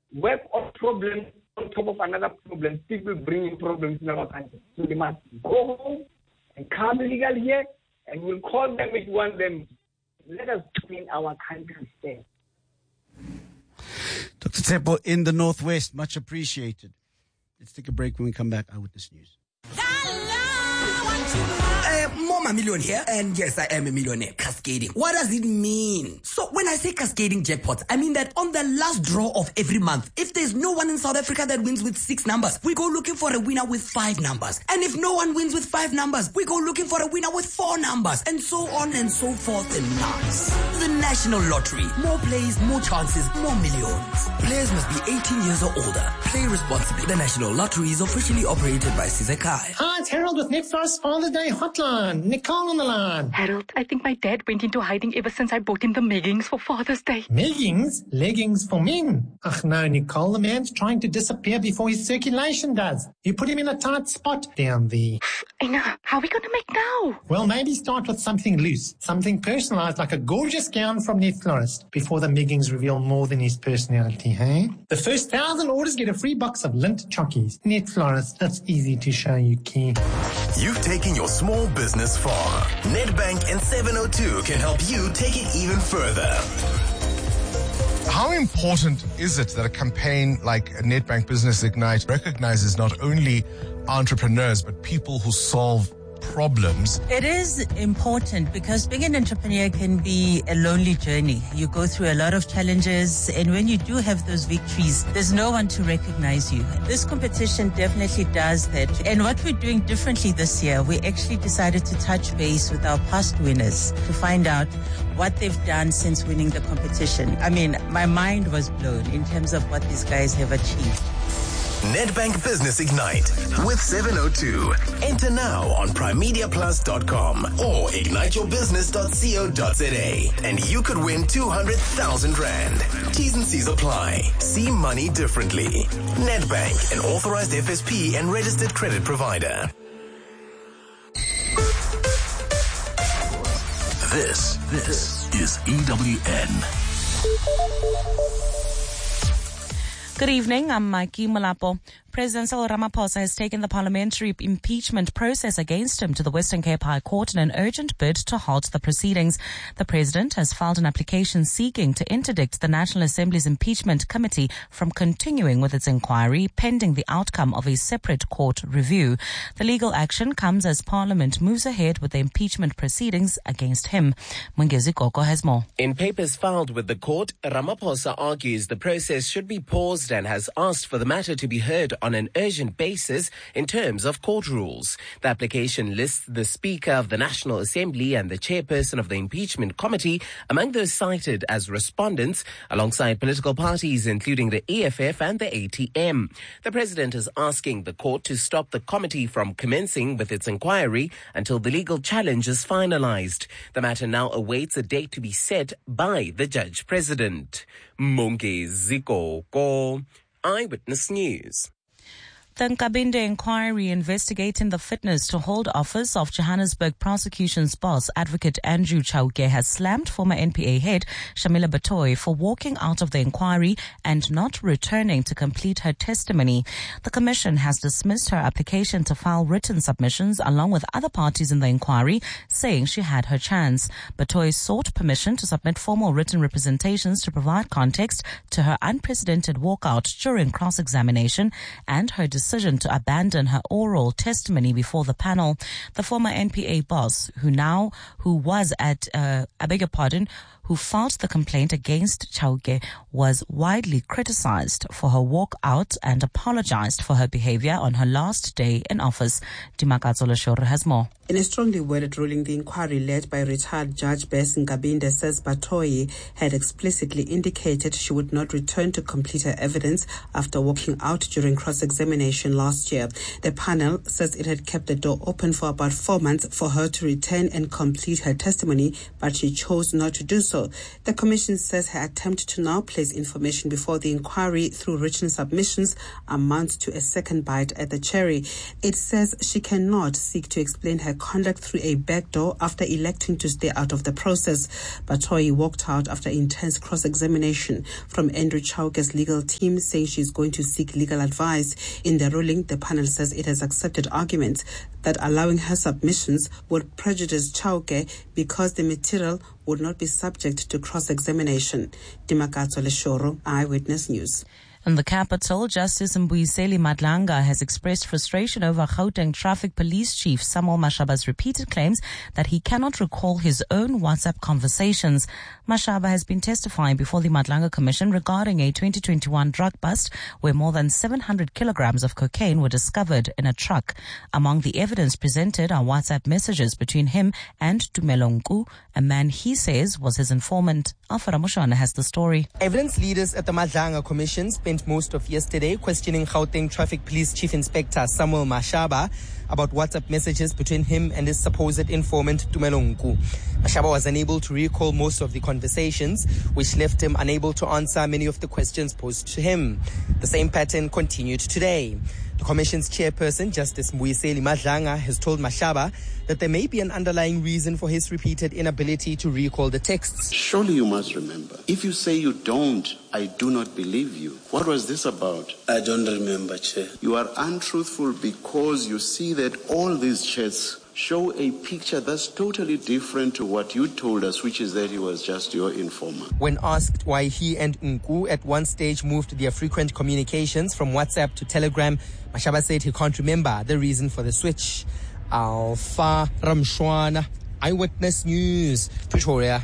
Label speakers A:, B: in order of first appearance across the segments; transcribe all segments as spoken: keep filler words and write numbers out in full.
A: work on problems on top of another problem. People bringing problems in our country. So they must go home and come legal here, and we'll call them if we want them. Let us clean our country there.
B: Doctor Tsepo in the Northwest, much appreciated. Let's take a break. When we come back, Eyewitness News.
C: Uh, Mama Million here, and yes, I am a millionaire. Cascading. What does it mean? So when I say cascading jackpots, I mean that on the last draw of every month, if there's no one in South Africa that wins with six numbers, we go looking for a winner with five numbers. And if no one wins with five numbers, we go looking for a winner with four numbers, and so on and so forth and nuts. The National Lottery. More plays, more chances, more millions. Players must be eighteen years or older. Play responsibly. The National Lottery is officially operated by Sizekai.
D: Hi, it's Harold with Netflix Father's Day Hotline. Nicole on the line.
E: Harold, I think my dad went into hiding ever since I bought him the leggings for Father's Day.
D: Leggings? Leggings for men? Ach no, Nicole, the man's trying to disappear before his circulation does. You put him in a tight spot down there.
E: I know. How are we going to make now?
D: Well, maybe start with something loose, something personalized like a gorgeous gown from Net Florist before the leggings reveal more than his personality, hey? The first thousand orders get a free box of Lindt Chockies. Net Florist, that's easy to show you care.
F: You've taken your small business far. Nedbank and seven oh two can help you take it even further.
G: How important is it that a campaign like Nedbank Business Ignite recognizes not only entrepreneurs, but people who solve problems?
H: It is important because being an entrepreneur can be a lonely journey. You go through a lot of challenges, and when you do have those victories, there's no one to recognize you. This competition definitely does that. And what we're doing differently this year, we actually decided to touch base with our past winners to find out what they've done since winning the competition. I mean, my mind was blown in terms of what these guys have achieved.
F: Nedbank Business Ignite with seven oh two. Enter now on prime media plus dot com or ignite your business dot co dot za, and you could win two hundred thousand rand. T's and C's apply. See money differently. Nedbank, an authorized F S P and registered credit provider.
I: This, this is E W N.
J: Good evening, I'm Mikey Malapo. President Cyril Ramaphosa has taken the parliamentary impeachment process against him to the Western Cape High Court in an urgent bid to halt the proceedings. The president has filed an application seeking to interdict the National Assembly's impeachment committee from continuing with its inquiry pending the outcome of a separate court review. The legal action comes as Parliament moves ahead with the impeachment proceedings against him. Mungezi Koko has more.
K: In papers filed with the court, Ramaphosa argues the process should be paused and has asked for the matter to be heard on an urgent basis in terms of court rules. The application lists the Speaker of the National Assembly and the Chairperson of the Impeachment Committee among those cited as respondents, alongside political parties including the E F F and the A T M. The President is asking the court to stop the committee from commencing with its inquiry until the legal challenge is finalized. The matter now awaits a date to be set by the Judge President. Mungezi Koko, Eyewitness News.
J: The Nkabinde inquiry investigating the fitness to hold office of Johannesburg prosecution's boss, Advocate Andrew Chauke, has slammed former N P A head Shamila Batoyi for walking out of the inquiry and not returning to complete her testimony. The commission has dismissed her application to file written submissions along with other parties in the inquiry, saying she had her chance. Batoyi sought permission to submit formal written representations to provide context to her unprecedented walkout during cross-examination and her decision to abandon her oral testimony before the panel. The former N P A boss, who now, who was at, uh, I beg your pardon, who filed the complaint against Chauke, was widely criticized for her walkout and apologized for her behavior on her last day in office. Dimakatso Leshore has more.
L: In a strongly worded ruling, the inquiry led by retired Judge Bess Nkabinde says Batoyi had explicitly indicated she would not return to complete her evidence after walking out during cross-examination last year. The panel says it had kept the door open for about four months for her to return and complete her testimony, but she chose not to do so. Capital. The Commission says her attempt to now place information before the inquiry through written submissions amounts to a second bite at the cherry. It says she cannot seek to explain her conduct through a backdoor after electing to stay out of the process. Batoyi walked out after intense cross-examination from Andrew Chauke's legal team, saying she's going to seek legal advice. In the ruling, the panel says it has accepted arguments that allowing her submissions would prejudice Chauke because the material would not be subject to cross-examination. Dimakatso Leshoro, Eyewitness News.
J: In the capital, Justice Mbuyiseli Madlanga has expressed frustration over Gauteng Traffic Police Chief Samuel Mashaba's repeated claims that he cannot recall his own WhatsApp conversations. Mashaba has been testifying before the Madlanga Commission regarding a twenty twenty-one drug bust where more than seven hundred kilograms of cocaine were discovered in a truck. Among the evidence presented are WhatsApp messages between him and Tumelonku, a man he says was his informant. Alfred Amushana has the story.
M: Evidence leaders at the Madlanga Commission spent most of yesterday questioning Gauteng Traffic Police Chief Inspector Samuel Mashaba about WhatsApp messages between him and his supposed informant Tumelonku. Mashaba was unable to recall most of the conversations, which left him unable to answer many of the questions posed to him. The same pattern continued today. The Commission's chairperson, Justice Mbuyiseli Madlanga, has told Mashaba that there may be an underlying reason for his repeated inability to recall the texts.
N: Surely you must remember. If you say you don't, I do not believe you. What was this about?
O: I don't remember, Chair.
N: You are untruthful because you see that all these chats show a picture that's totally different to what you told us, which is that he was just your informer.
M: When asked why he and Nku at one stage moved their frequent communications from WhatsApp to Telegram, Mashaba said he can't remember the reason for the switch. Alpha Ramshwana, Eyewitness News, Pretoria.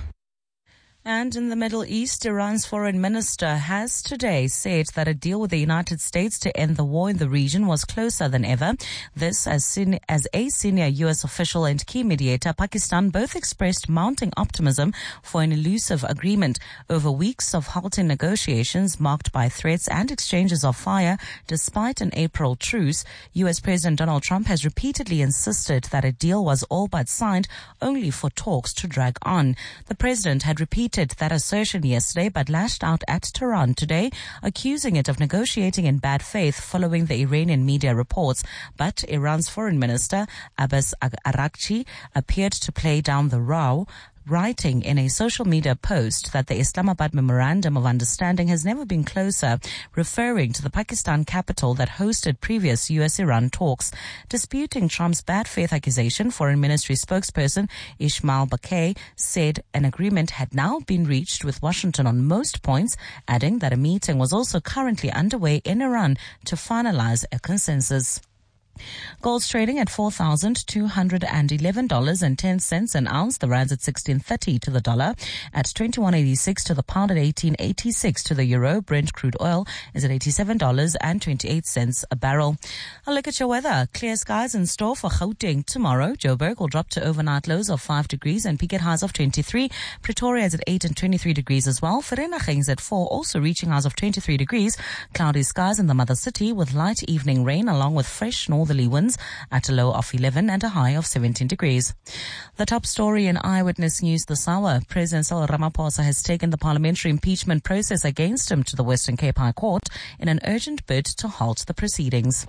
J: And in the Middle East, Iran's foreign minister has today said that a deal with the United States to end the war in the region was closer than ever. This, as, sen- as a senior U S official and key mediator, Pakistan both expressed mounting optimism for an elusive agreement over weeks of halting negotiations marked by threats and exchanges of fire. Despite an April truce, U S President Donald Trump has repeatedly insisted that a deal was all but signed, only for talks to drag on. The president had repeated that assertion yesterday, but lashed out at Tehran today, accusing it of negotiating in bad faith following the Iranian media reports. But Iran's foreign minister, Abbas Araghchi, appeared to play down the row, writing in a social media post that the Islamabad Memorandum of Understanding has never been closer, referring to the Pakistan capital that hosted previous U S Iran talks. Disputing Trump's bad faith accusation, Foreign Ministry spokesperson Ismail Baqai said an agreement had now been reached with Washington on most points, adding that a meeting was also currently underway in Iran to finalize a consensus. Gold's trading at four thousand two hundred eleven dollars and ten cents an ounce. The rand's at sixteen thirty to the dollar, at twenty-one eighty-six to the pound, at eighteen eighty-six to the euro. Brent crude oil is at eighty-seven dollars and twenty-eight cents a barrel. A look at your weather. Clear skies in store for Gauteng tomorrow. Joburg will drop to overnight lows of five degrees and peak at highs of twenty-three. Pretoria is at eight and twenty-three degrees as well. Vereeniging is at four, also reaching highs of twenty-three degrees. Cloudy skies in the mother city with light evening rain along with fresh north northerly winds at a low of eleven and a high of seventeen degrees. The top story in Eyewitness News this hour. President Cyril Ramaphosa has taken the parliamentary impeachment process against him to the Western Cape High Court in an urgent bid to halt the proceedings.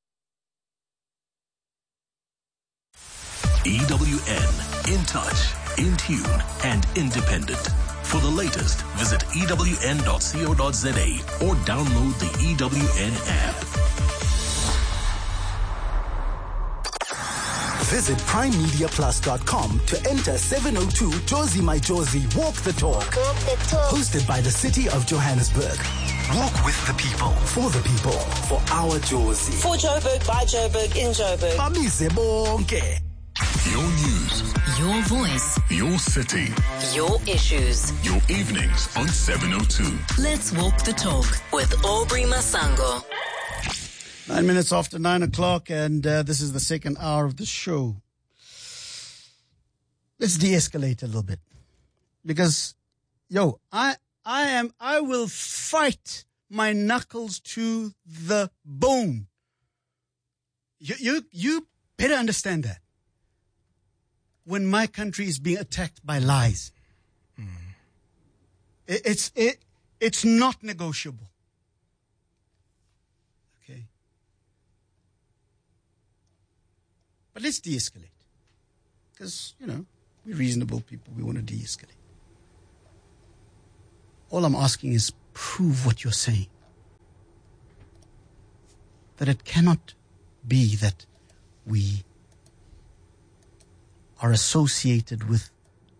I: E W N, in touch, in tune, and independent. For the latest, visit E W N dot co dot za or download the E W N app.
F: Visit prime media plus dot com to enter seven oh two Jozi My Jozi Walk the Talk. Walk the Talk. Hosted by the City of Johannesburg. Walk with the people, for the people, for our Jozi.
P: For Joburg, by Joburg, in Joburg.
F: Bamise bonke.
I: Your news.
Q: Your voice.
I: Your city.
Q: Your issues.
I: Your evenings on seven oh two.
Q: Let's walk the talk with Aubrey Masango.
B: Nine minutes after nine o'clock, and uh, this is the second hour of the show. Let's de-escalate a little bit, because, yo, I, I am, I will fight my knuckles to the bone. You, you, you better understand that. When my country is being attacked by lies, mm. It, it's it, it's not negotiable. Okay. But let's de-escalate. Because, you know, we're reasonable people. We want to de-escalate. All I'm asking is prove what you're saying. That it cannot be that we are associated with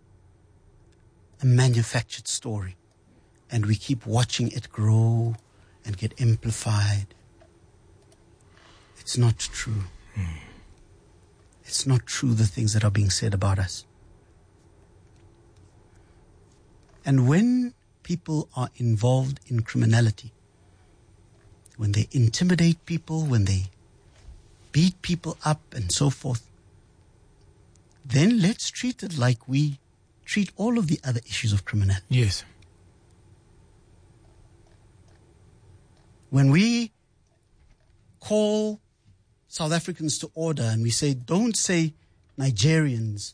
B: a manufactured story and we keep watching it grow and get amplified. It's not true. Mm. It's not true, the things that are being said about us. And when people are involved in criminality, when they intimidate people, when they beat people up and so forth, then let's treat it like we treat all of the other issues of criminality.
O: Yes.
B: When we call South Africans to order and we say, don't say Nigerians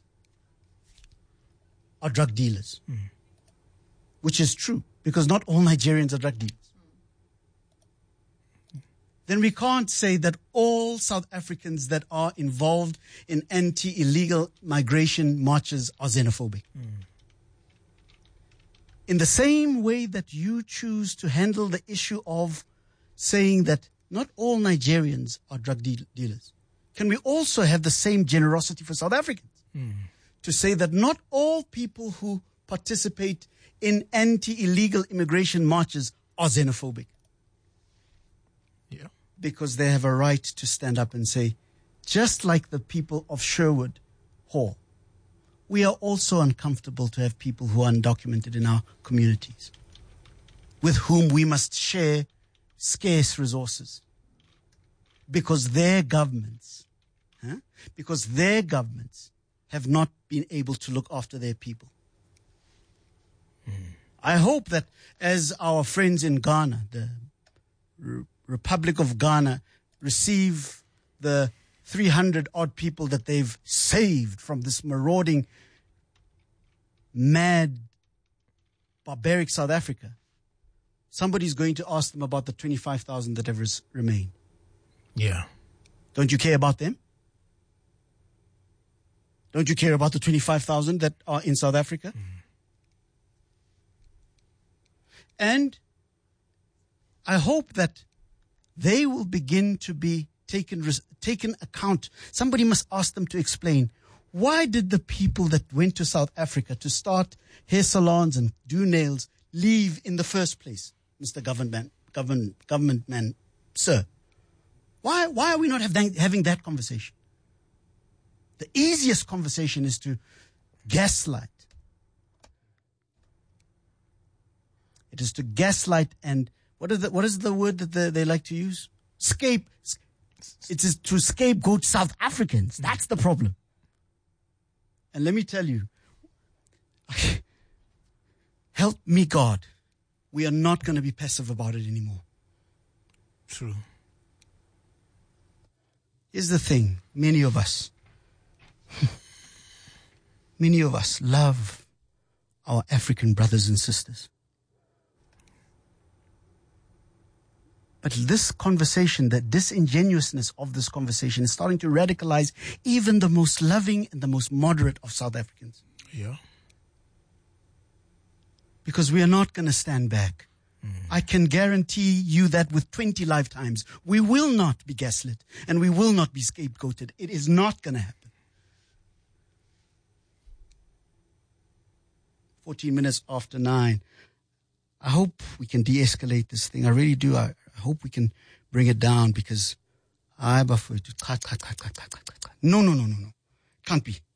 B: are drug dealers, mm. which is true, because not all Nigerians are drug dealers. Then we can't say that all South Africans that are involved in anti-illegal migration marches are xenophobic. Mm. In the same way that you choose to handle the issue of saying that not all Nigerians are drug de- dealers, can we also have the same generosity for South Africans? Mm. To say that not all people who participate in anti-illegal immigration marches are xenophobic?
O: Yeah.
B: Because they have a right to stand up and say, just like the people of Sherwood Hall, we are also uncomfortable to have people who are undocumented in our communities, with whom we must share scarce resources, because their governments, huh? because their governments have not been able to look after their people. Mm. I hope that as our friends in Ghana, the R- Republic of Ghana, receive the three hundred odd people that they've saved from this marauding, mad, barbaric South Africa, somebody's going to ask them about the twenty-five thousand that have res- remained.
O: Yeah.
B: Don't you care about them? Don't you care about the twenty-five thousand that are in South Africa? Mm. And I hope that they will begin to be taken res- taken account. Somebody must ask them to explain, why did the people that went to South Africa to start hair salons and do nails leave in the first place, Mister Government, government, government man, sir? Why, why are we not have that, having that conversation? The easiest conversation is to gaslight. It is to gaslight and what is the, what is the word that they, they like to use? Scape. It is to scapegoat South Africans. That's the problem. And let me tell you, help me God, we are not going to be passive about it anymore.
O: True.
B: Here's the thing, many of us, many of us love our African brothers and sisters. But this conversation, the disingenuousness of this conversation is starting to radicalize even the most loving and the most moderate of South Africans.
O: Yeah.
B: Because we are not going to stand back. Mm. I can guarantee you that with twenty lifetimes, we will not be gaslit and we will not be scapegoated. It is not going to happen. fourteen minutes after nine. I hope we can de-escalate this thing. I really do. I, I hope we can bring it down because I prefer to cut, cut, cut, cut, cut, cut, cut. No, no, no, no, no. Can't be.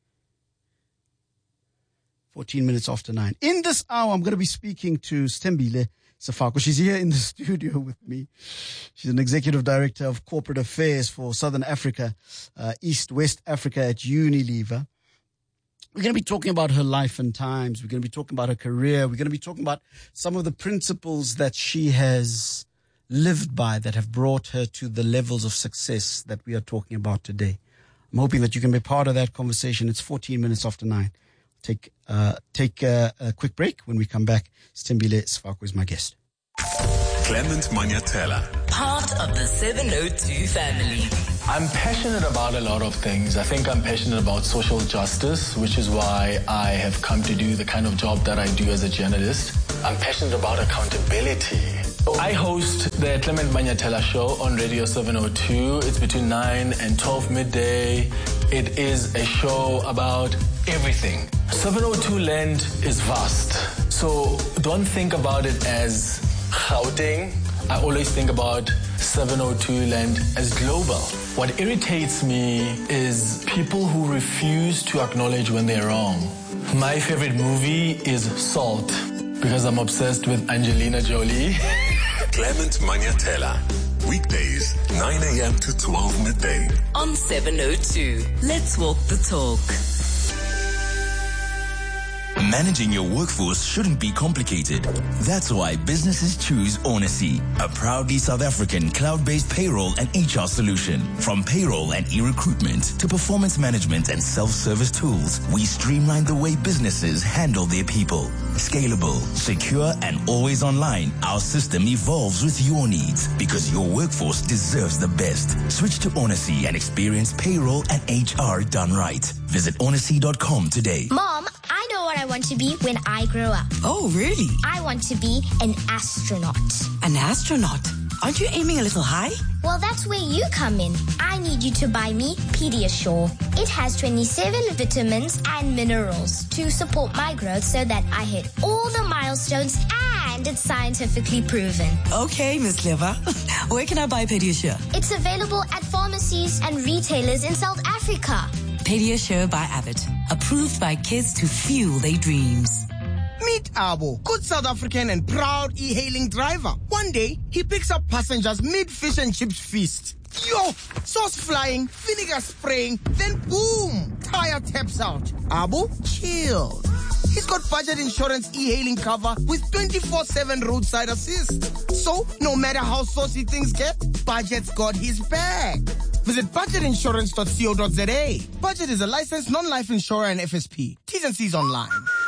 B: fourteen minutes after nine. In this hour, I'm going to be speaking to Stembile Sefako. She's here in the studio with me. She's an executive director of corporate affairs for Southern Africa, uh, East West Africa at Unilever. We're going to be talking about her life and times. We're going to be talking about her career. We're going to be talking about some of the principles that she has lived by that have brought her to the levels of success that we are talking about today. I'm hoping that you can be part of that conversation. It's fourteen minutes after nine. take uh, take uh, a quick break. When we come back, Stembile Sfako is my guest.
I: Clement Manyatela.
Q: Part of the seven oh two family.
R: I'm passionate about a lot of things. I think I'm passionate about social justice, which is why I have come to do the kind of job that I do as a journalist. I'm passionate about accountability. I host the Clement Manyatela Show on Radio seven oh two. It's between nine and twelve midday. It is a show about everything. seven oh two land is vast. So don't think about it as Gauteng. I always think about seven oh two land as global. What irritates me is people who refuse to acknowledge when they're wrong. My favorite movie is Salt because I'm obsessed with Angelina Jolie.
I: Clement Manyatela. Weekdays, nine a.m. to twelve midday.
Q: On seven oh two. Let's walk the talk.
S: Managing your workforce shouldn't be complicated. That's why businesses choose Onacy, a proudly South African cloud-based payroll and H R solution. From payroll and e-recruitment to performance management and self-service tools, we streamline the way businesses handle their people. Scalable, secure, and always online, our system evolves with your needs because your workforce deserves the best. Switch to Onacy and experience payroll and H R done right. Visit onacy dot com today.
T: Mom, I know what I want to be when I grow up.
C: Oh, really?
T: I want to be an astronaut.
C: An astronaut? Aren't you aiming a little high?
T: Well, that's where you come in. I need you to buy me Pediasure. It has twenty-seven vitamins and minerals to support my growth so that I hit all the milestones, and it's scientifically proven.
C: Okay, Miss Clever. Where can I buy Pediasure?
T: It's available at pharmacies and retailers in South Africa.
C: Pediasure by Abbott. Approved by kids to fuel their dreams.
U: Meet Abo, good South African and proud e-hailing driver. One day, he picks up passengers mid-fish and chips feast. Yo, sauce flying, vinegar spraying, then boom, tire taps out. Abo, chill. He's got budget insurance e-hailing cover with twenty-four seven roadside assist. So, no matter how saucy things get, Budget's got his back. Visit budget insurance dot co dot za. Budget is a licensed non-life insurer and F S P. T's and C's online.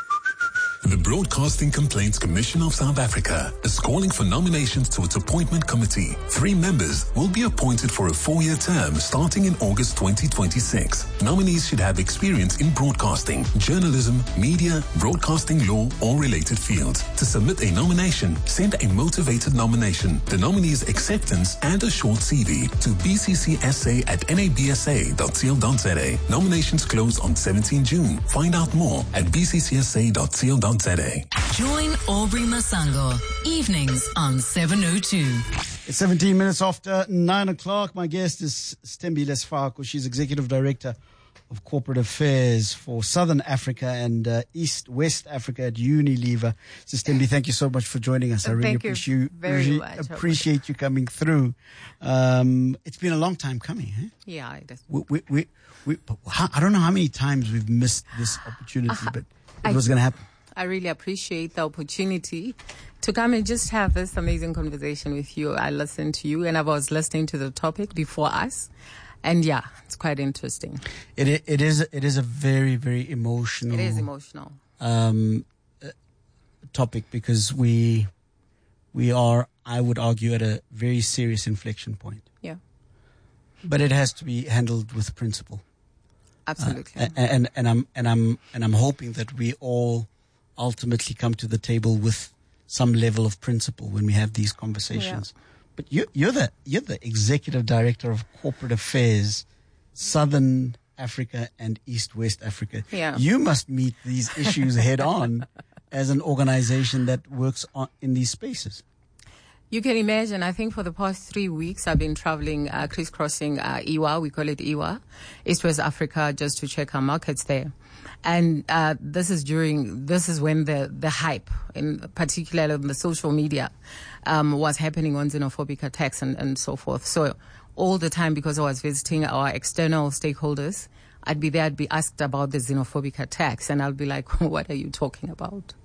I: The Broadcasting Complaints Commission of South Africa is calling for nominations to its appointment committee. Three members will be appointed for a four-year term starting in August twenty twenty-six. Nominees should have experience in broadcasting, journalism, media, broadcasting law, or related fields. To submit a nomination, send a motivated nomination, the nominee's acceptance, and a short C V to b c c s a at n a b s a dot co dot za. Nominations close on seventeenth June. Find out more at b c c s a dot co dot za.
Q: Join Aubrey Masango, evenings on seven oh two.
B: It's seventeen minutes after nine o'clock. My guest is Stembile Sfako. She's Executive Director of Corporate Affairs for Southern Africa and uh, East West Africa at Unilever. So Stembi, thank you so much for joining us. I really
V: thank
B: appreciate
V: you very
B: really
V: much,
B: appreciate you coming through. Um, it's been a long time coming. Eh?
V: Yeah, it is.
B: We, we, we, we, I don't know how many times we've missed this opportunity,
V: Uh,
B: but it
V: I-
B: was going to happen.
V: I really appreciate the opportunity to come and just have this amazing conversation with you. I listened to you and I was listening to the topic before us. And yeah, it's quite interesting.
B: It i- it is it is a very very emotional.
V: It is emotional.
B: Um, uh, topic because we we are, I would argue, at a very serious inflection point.
V: Yeah.
B: But it has to be handled with principle.
V: Absolutely.
B: Uh, and, and and I'm and I'm and I'm hoping that we all ultimately come to the table with some level of principle when we have these conversations.
V: Yeah.
B: But you, you're the you're the executive director of corporate affairs, Southern Africa and East West Africa.
V: Yeah.
B: You must meet these issues head on as an organization that works on, in these spaces.
V: You can imagine, I think for the past three weeks, I've been traveling, uh, crisscrossing uh, I W A, we call it I W A, East West Africa, just to check our markets there. And uh, this is during, this is when the, the hype, in particularly on the social media, um, was happening on xenophobic attacks and, and so forth. So all the time, because I was visiting our external stakeholders, I'd be there, I'd be asked about the xenophobic attacks, and I'll be like, what are you talking about?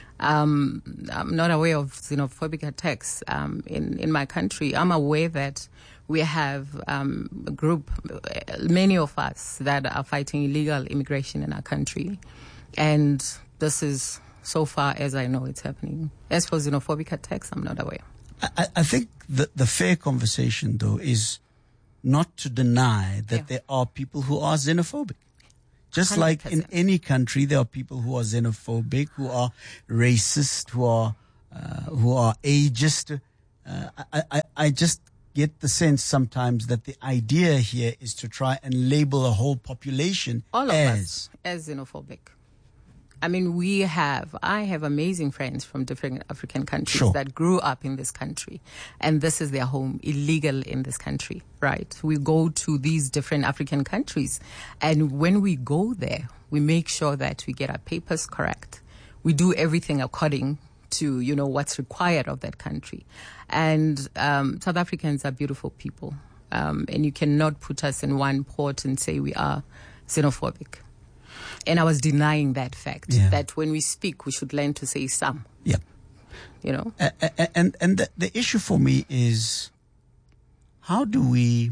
V: Um, I'm not aware of xenophobic attacks um, in, in my country. I'm aware that we have um, a group, many of us, that are fighting illegal immigration in our country. And this is, so far as I know, it's happening. As for xenophobic attacks, I'm not aware.
B: I, I think the, the fair conversation, though, is not to deny that yeah. there are people who are xenophobic. Just one hundred percent. Like in any country, there are people who are xenophobic, who are racist, who are uh, who are ageist. Uh, I, I, I just get the sense sometimes that the idea here is to try and label a whole population
V: All of
B: as
V: us as xenophobic. I mean, we have, I have amazing friends from different African countries
B: sure.
V: that grew up in this country, and this is their home, illegal in this country, right? We go to these different African countries, and when we go there, we make sure that we get our papers correct. We do everything according to, you know, what's required of that country. And um, South Africans are beautiful people, um, and you cannot put us in one pot and say we are xenophobic. And I was denying that fact, yeah. that when we speak, we should learn to say some.
B: Yeah.
V: You know?
B: Uh, and and the, the issue for me is, how do we,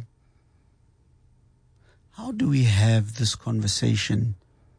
B: how do we have this conversation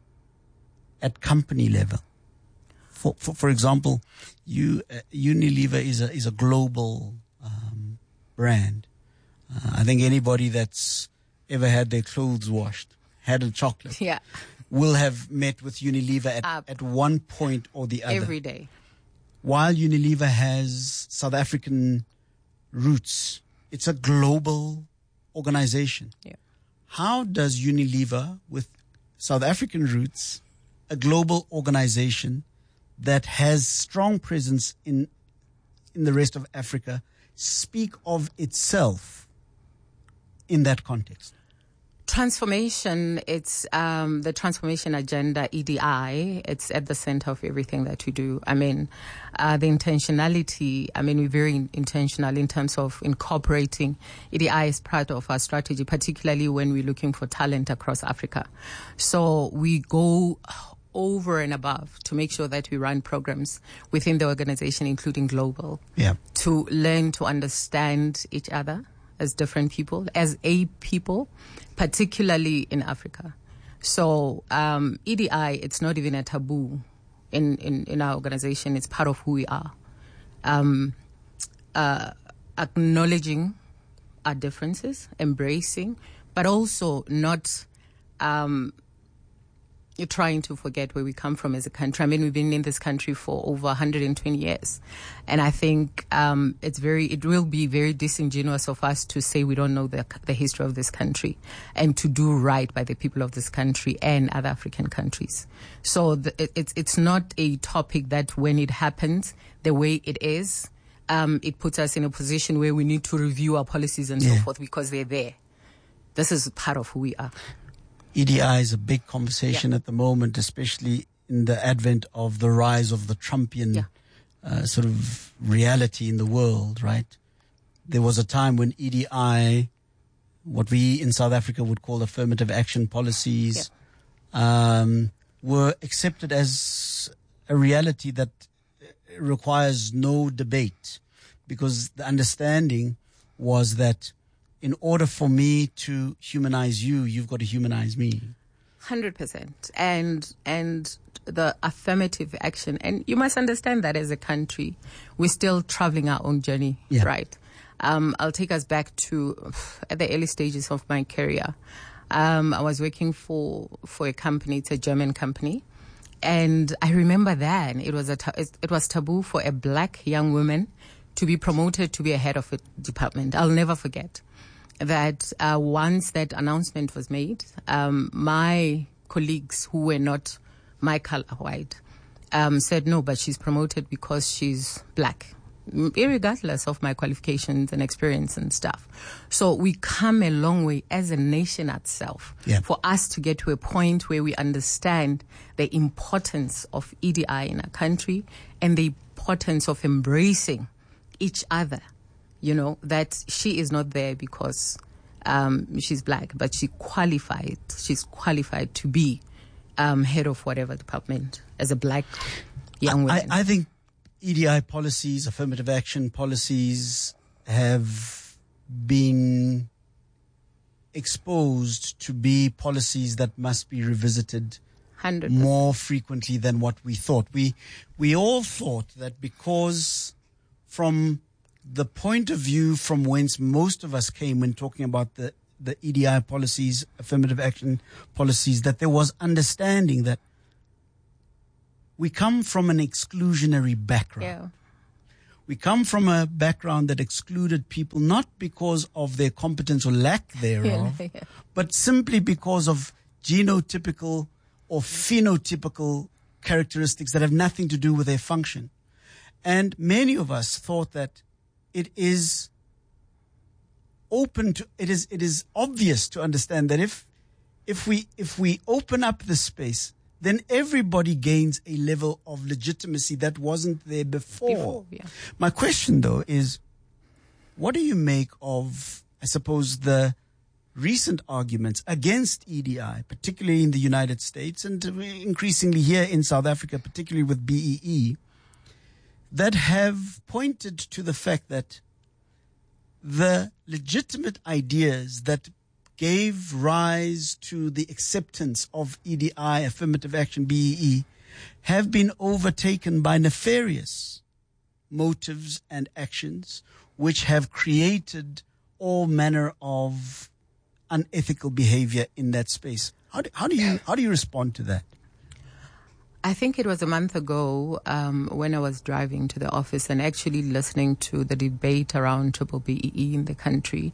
B: at company level? For for, for example, you uh, Unilever is a is a global um, brand. Uh, I think anybody that's ever had their clothes washed, had a chocolate.
V: Yeah.
B: will have met with Unilever at, at one point or the other.
V: Every day.
B: While Unilever has South African roots, it's a global organization.
V: Yeah.
B: How does Unilever, with South African roots, a global organization that has strong presence in in the rest of Africa, speak of itself in that context?
V: Transformation, it's um, the transformation agenda, E D I, it's at the center of everything that we do. I mean, uh, the intentionality, I mean, we're very intentional in terms of incorporating E D I as part of our strategy, particularly when we're looking for talent across Africa. So we go over and above to make sure that we run programs within the organization, including global,
B: yeah.
V: to learn to understand each other as different people, as a people, particularly in Africa. So um, E D I, it's not even a taboo in, in, in our organization. It's part of who we are. Um, uh, acknowledging our differences, embracing, but also not um, you're trying to forget where we come from as a country. I mean, we've been in this country for over one hundred twenty years. And I think um, it's very, it will be very disingenuous of us to say we don't know the, the history of this country and to do right by the people of this country and other African countries. So the, it, it's, it's not a topic that when it happens the way it is, um, it puts us in a position where we need to review our policies and
B: yeah.
V: so forth because they're there. This is part of who we are.
B: E D I is a big conversation yeah. at the moment, especially in the advent of the rise of the Trumpian
V: yeah.
B: uh, sort of reality in the world, right? There was a time when E D I, what we in South Africa would call affirmative action policies, yeah. um, were accepted as a reality that requires no debate, because the understanding was that in order for me to humanize you, you've got to humanize me.
V: one hundred percent. And and the affirmative action. And you must understand that as a country, we're still traveling our own journey,
B: yeah.
V: right? Um, I'll take us back to at the early stages of my career. Um, I was working for, for a company, it's a German company. And I remember then it was a ta- it was taboo for a black young woman to be promoted to be a head of a department. I'll never forget that uh, once that announcement was made, um, my colleagues who were not my color white um, said, no, but she's promoted because she's black, irregardless of my qualifications and experience and stuff. So we come a long way as a nation itself
B: yeah.
V: for us to get to a point where we understand the importance of E D I in our country and the importance of embracing each other. You know, that she is not there because um, she's black, but she qualified. She's qualified to be um, head of whatever department as a black young woman.
B: I, I think E D I policies, affirmative action policies, have been exposed to be policies that must be revisited
V: hundred percent.
B: more frequently than what we thought. We we all thought that because from the point of view from whence most of us came when talking about the, the E D I policies, affirmative action policies, that there was understanding that we come from an exclusionary background.
V: Yeah.
B: We come from a background that excluded people not because of their competence or lack thereof,
V: Yeah, yeah.
B: but simply because of genotypical or phenotypical characteristics that have nothing to do with their function. And many of us thought that it is open to, it is, it is obvious to understand that if, if we, if we open up the space, then everybody gains a level of legitimacy that wasn't there before.
V: Before, yeah.
B: My question, though, is what do you make of, I suppose, the recent arguments against E D I, particularly in the United States and increasingly here in South Africa, particularly with B E E, that have pointed to the fact that the legitimate ideas that gave rise to the acceptance of E D I, affirmative action, B E E, have been overtaken by nefarious motives and actions which have created all manner of unethical behavior in that space. How do, how do you how do you respond to that?
V: I think it was a month ago um, when I was driving to the office and actually listening to the debate around triple B E E in the country,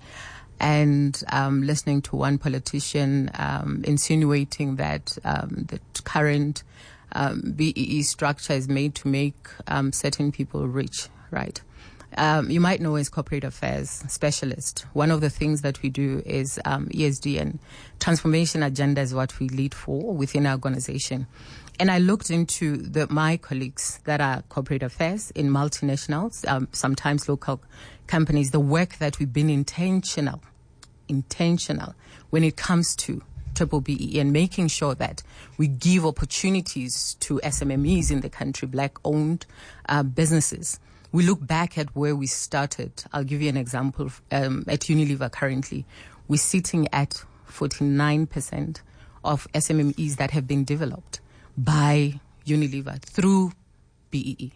V: and um, listening to one politician um, insinuating that um, the current um, B E E structure is made to make um, certain people rich, right? Um, you might know as corporate affairs specialist, one of the things that we do is um, E S D, and transformation agenda is what we lead for within our organization. And I looked into the, my colleagues that are corporate affairs in multinationals, um, sometimes local companies, the work that we've been intentional, intentional when it comes to triple B E E and making sure that we give opportunities to S M M Es in the country, black-owned uh, businesses. We look back at where we started. I'll give you an example. Um, at Unilever currently, we're sitting at forty-nine percent of S M M Es that have been developed by Unilever through B E E.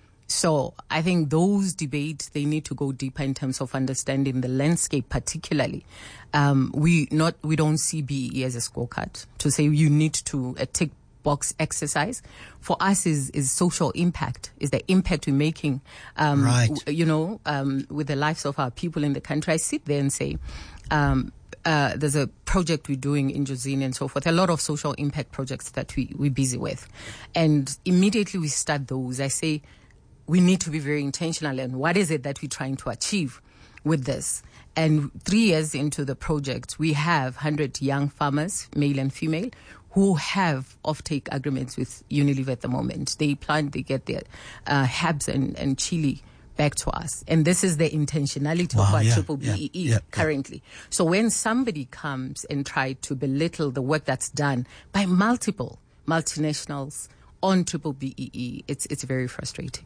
V: So I think those debates, they need to go deeper in terms of understanding the landscape particularly. Um, we not we don't see B E E as a scorecard to say you need to uh, tick box exercise. For us is is social impact, is the impact we're making, um,
B: right.
V: w- you know, um, with the lives of our people in the country. I sit there and say, um, Uh, there's a project we're doing in Josine and so forth, a lot of social impact projects that we, we're busy with. And immediately we start those, I say, we need to be very intentional and what is it that we're trying to achieve with this? And three years into the project, we have one hundred young farmers, male and female, who have offtake agreements with Unilever at the moment. They plant, they get their uh, herbs and, and chili back to us. And this is the intentionality
B: Wow,
V: of our
B: yeah,
V: triple B E E
B: yeah, yeah,
V: currently. Yeah. So when somebody comes and try to belittle the work that's done by multiple multinationals on triple B E E, it's it's very frustrating.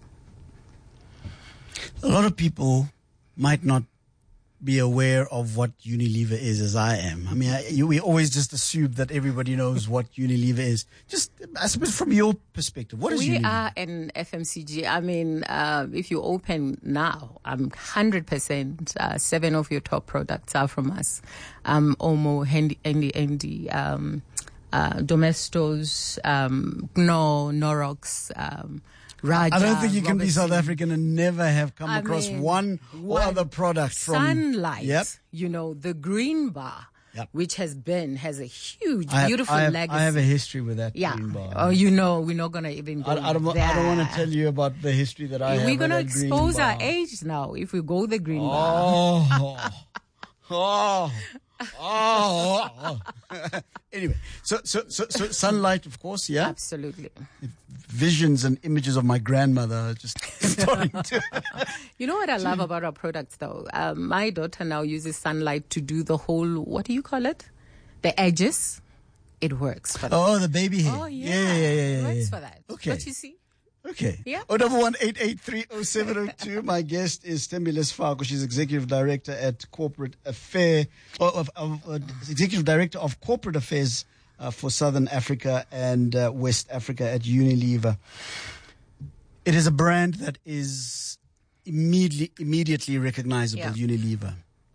B: A lot of people might not be aware of what Unilever is as I am. I mean, I, you, we always just assume that everybody knows what Unilever is. Just, I suppose, from your perspective, what is
V: we
B: Unilever?
V: We are an F M C G. I mean, uh, if you open now, I'm one hundred percent, uh, seven of your top products are from us. Um, Omo, Handy, Andy, Andy, um, uh, Domestos, um, Gno, Norox, um, Raja,
B: I don't think you can
V: Robertson.
B: be South African and never have come
V: I
B: across
V: mean,
B: one or
V: what-
B: other product from
V: Sunlight.
B: Yep.
V: You know, the green bar,
B: Yep.
V: which has been, has a huge,
B: I have,
V: beautiful
B: I have,
V: legacy.
B: I have a history with that
V: yeah.
B: green bar.
V: Oh, you know, we're not going to even go
B: I, I, don't, wa-
V: there.
B: I don't want to tell you about the history that I have.
V: We're
B: with
V: going to
B: that green
V: expose our
B: bar.
V: age now if we go the green bar.
B: Oh, oh, oh, oh. Anyway, so, so, so, so sunlight, of course, yeah?
V: Absolutely.
B: Visions and images of my grandmother are just starting to.
V: You know what I love about our products, though? Um, my daughter now uses sunlight to do the whole, what do you call it? The edges. It works for that.
B: Oh, the baby hair.
V: Oh, yeah.
B: Yeah, yeah, yeah, yeah,
V: It works
B: yeah.
V: for that.
B: Okay.
V: Don't you see?
B: Okay.
V: Yeah.
B: Oh, double one eight eight three oh seven oh two. My guest is Thembile Sfaku. She's executive director at Corporate Affair, or of, of, uh, executive director of Corporate Affairs uh, for Southern Africa and uh, West Africa at Unilever. It is a brand that is immediately immediately recognizable,
V: Yeah.
B: Unilever.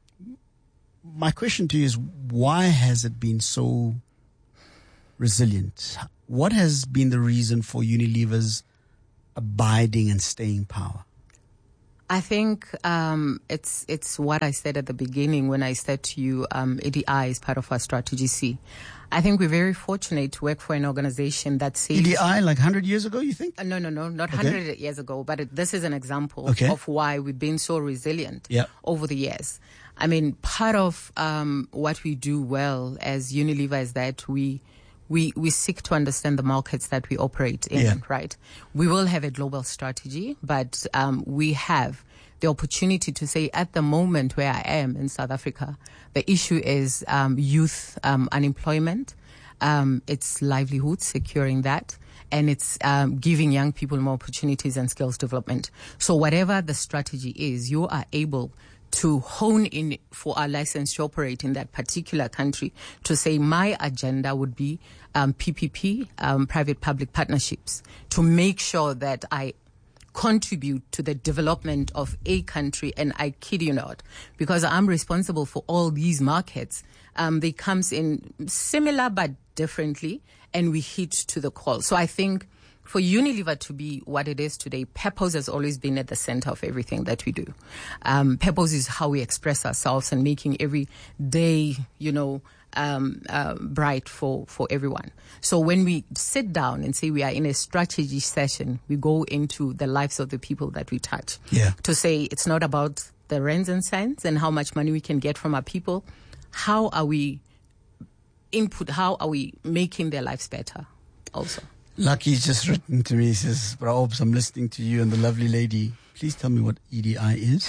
B: My question to you is, why has it been so resilient? What has been the reason for Unilever's abiding and staying power?
V: I think um, it's it's what I said at the beginning when I said to you, um, A D I is part of our strategy C. I think we're very fortunate to work for an organization that says...
B: E D I, like one hundred years ago, you think?
V: Uh, no, no, no, not
B: Okay.
V: one hundred years ago, but it, this is an example
B: Okay.
V: of why we've been so resilient
B: Yeah.
V: over the years. I mean, part of um, what we do well as Unilever is that we we we seek to understand the markets that we operate in,
B: Yeah.
V: right? We will have a global strategy, but um, we have the opportunity to say at the moment where I am in South Africa, the issue is um, youth um, unemployment. Um, it's livelihood, securing that. And it's um, giving young people more opportunities and skills development. So whatever the strategy is, you are able to hone in for our license to operate in that particular country to say my agenda would be um, P P P, um, private-public partnerships, to make sure that I contribute to the development of a country. And I kid you not, because I'm responsible for all these markets, um, they comes in similar but differently, and we hit to the call. So I think for Unilever to be what it is today, purpose has always been at the center of everything that we do. Um, purpose is how we express ourselves and making every day, you know, um, uh, bright for, for everyone. So when we sit down and say we are in a strategy session, we go into the lives of the people that we touch.
B: Yeah.
V: To say it's not about the rands and cents and how much money we can get from our people. How are we input? How are we making their lives better also?
B: Lucky's just written to me. He says, Braobs, I'm listening to you and the lovely lady. Please tell me what E D I is.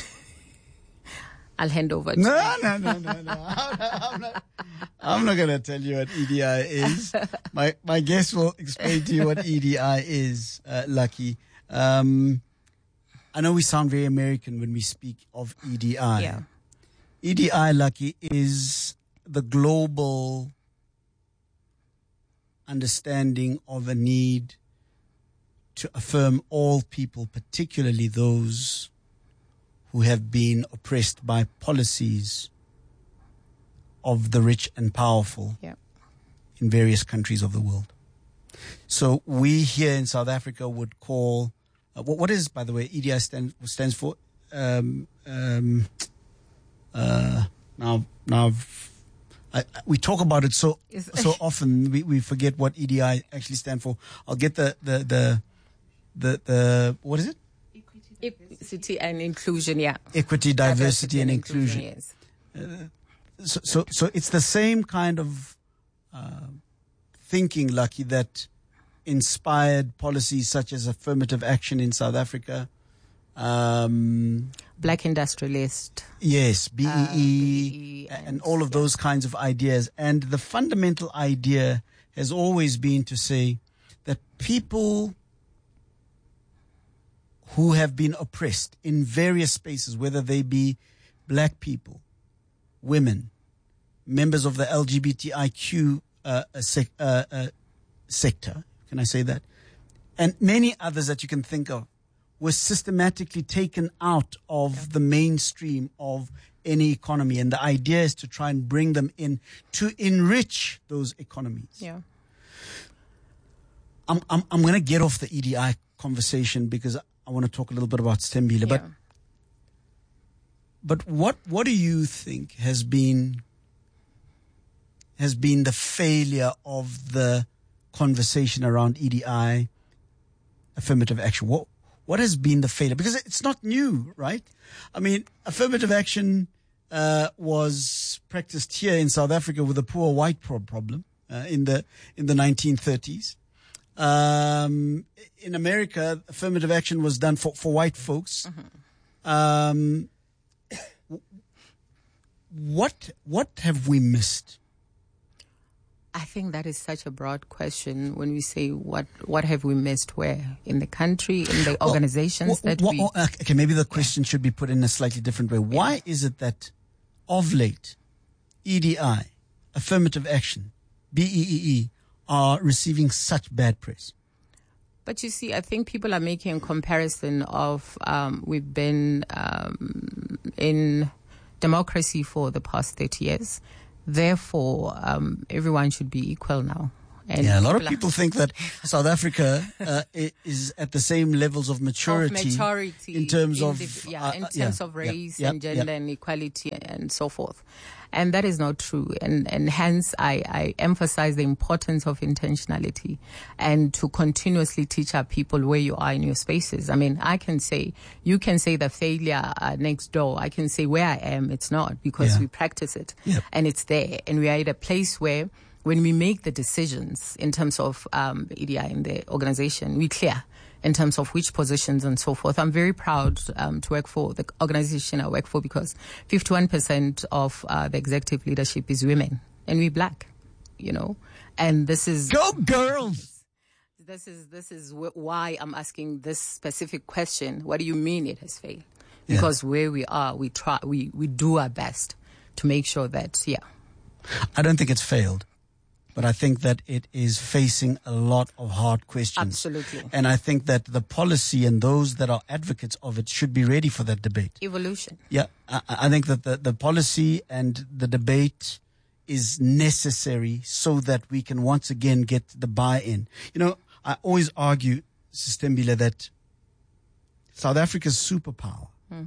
V: I'll hand over to
B: No,
V: you.
B: no, no, no, no. I'm not, I'm not, I'm not going to tell you what E D I is. My my guest will explain to you what E D I is, uh, Lucky. Um, I know we sound very American when we speak of E D I.
V: Yeah.
B: E D I, Lucky, is the global understanding of a need to affirm all people, particularly those who have been oppressed by policies of the rich and powerful
V: Yeah.
B: in various countries of the world. So we here in South Africa would call, uh, what, what is, by the way, E D I stand, stands for? Um, um, uh, now, now, I've- I, I- we talk about it so
V: Is-
B: so often we, we forget what E D I actually stands for. I'll get the the the the, the what is it?
V: Equity and inclusion, yeah.
B: Equity, diversity, and inclusion.
V: yes.
B: So, so, so it's the same kind of uh, thinking, Lucky, that inspired policies such as affirmative action in South Africa. Um,
V: Black industrialist.
B: yes, B E E,
V: Uh, B E E
B: and all of those kinds of ideas. And the fundamental idea has always been to say that people who have been oppressed in various spaces, whether they be black people, women, members of the L G B T I Q uh, uh, sec, uh, uh, sector, can I say that? And many others that you can think of, were systematically taken out of the mainstream of any economy. And the idea is to try and bring them in to enrich those economies.
V: Yeah.
B: I'm, I'm, I'm going to get off the E D I conversation because I want to talk a little bit about Stembile. But, but what, what do you think has been, has been the failure of the conversation around E D I, affirmative action? What, what has been the failure? Because it's not new, right? I mean, affirmative action uh, was practiced here in South Africa with the poor white pro- problem uh, in the in the nineteen thirties. Um, in America, affirmative action was done for, for white folks.
V: Mm-hmm.
B: Um, what what have we missed?
V: I think that is such a broad question when we say what what have we missed where? In the country, in the organizations
B: Well,
V: that
B: well,
V: we...
B: well, okay, maybe the question should be put in a slightly different way. Why is it that of late, E D I, affirmative action, B E E E, are receiving such bad press?
V: But you see, I think people are making a comparison of um, we've been um, in democracy for the past thirty years. Therefore, um, everyone should be equal now. And
B: yeah, a lot of people think that South Africa uh, is at the same levels of maturity,
V: of maturity
B: in terms
V: in
B: of
V: the, yeah,
B: uh,
V: in terms
B: yeah,
V: of race
B: yeah,
V: and
B: yeah,
V: gender
B: yeah.
V: and equality and so forth. And that is not true. And, and hence I, I emphasize the importance of intentionality and to continuously teach our people where you are in your spaces. I mean, I can say, you can say the failure uh, next door. I can say where I am, it's not, because
B: Yeah.
V: we practice it
B: Yep.
V: and it's there. And we are at a place where when we make the decisions in terms of um, E D I in the organization, we're clear in terms of which positions and so forth. I'm very proud um, to work for the organization I work for because fifty-one percent of uh, the executive leadership is women, and we're black, you know. And this is
B: go girls.
V: This is this is wh- why I'm asking this specific question. What do you mean it has failed?
B: Yeah.
V: Because where we are, we try, we we do our best to make sure that yeah.
B: I don't think it's failed, but I think that it is facing a lot of hard questions.
V: Absolutely.
B: And I think that the policy and those that are advocates of it should be ready for that debate.
V: Evolution.
B: Yeah, I, I think that the, the policy and the debate is necessary so that we can once again get the buy-in. You know, I always argue, Sistembile, that South Africa's superpower
V: Hmm.